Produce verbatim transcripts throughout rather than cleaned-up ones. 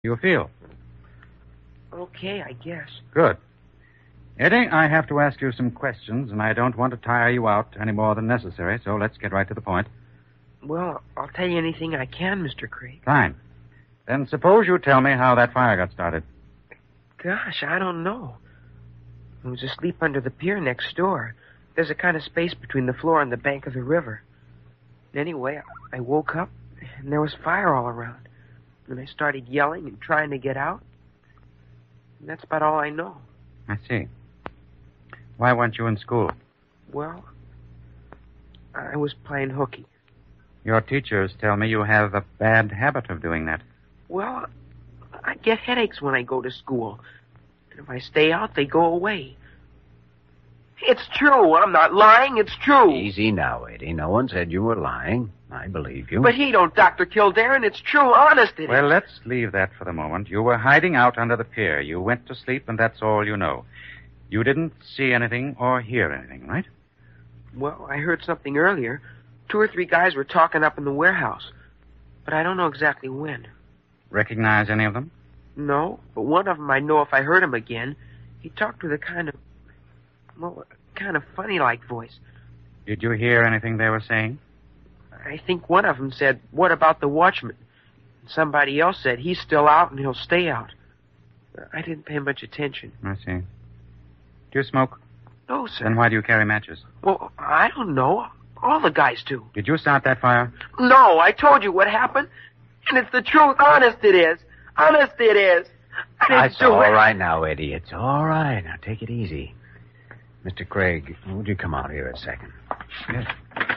You feel? Okay, I guess. Good. Eddie, I have to ask you some questions, and I don't want to tire you out any more than necessary, so let's get right to the point. Well, I'll tell you anything I can, Mister Craig. Fine. Then suppose you tell me how that fire got started. Gosh, I don't know. I was asleep under the pier next door. There's a kind of space between the floor and the bank of the river. Anyway, I woke up, and there was fire all around. And I started yelling and trying to get out. And that's about all I know. I see. Why weren't you in school? Well, I was playing hooky. Your teachers tell me you have a bad habit of doing that. Well, I get headaches when I go to school. And if I stay out, they go away. It's true. I'm not lying. It's true. Easy now, Eddie. No one said you were lying. I believe you. But he don't, Doctor Kildaren. It's true. Honest it Well, is. let's leave that for the moment. You were hiding out under the pier. You went to sleep, and that's all you know. You didn't see anything or hear anything, right? Well, I heard something earlier. Two or three guys were talking up in the warehouse. But I don't know exactly when. Recognize any of them? No, but one of them I know if I heard him again. He talked with a kind of, well, kind of funny-like voice. Did you hear anything they were saying? I think one of them said, "What about the watchman?" Somebody else said, "He's still out and he'll stay out." I didn't pay much attention. I see. Do you smoke? No, sir. Then why do you carry matches? Well, I don't know. All the guys do. Did you start that fire? No, I told you what happened. And it's the truth. Honest it is. Honest it is. I didn't It's do all it. right now, Eddie. It's all right. Now, take it easy. Mister Craig, would you come out here a second? Yes.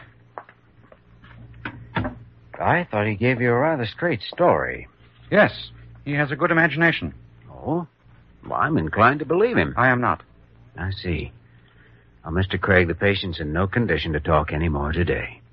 I thought he gave you a rather straight story. Yes. He has a good imagination. Oh? Well, I'm inclined to believe him. I am not. I see. Well, Mister Craig, the patient's in no condition to talk any more today.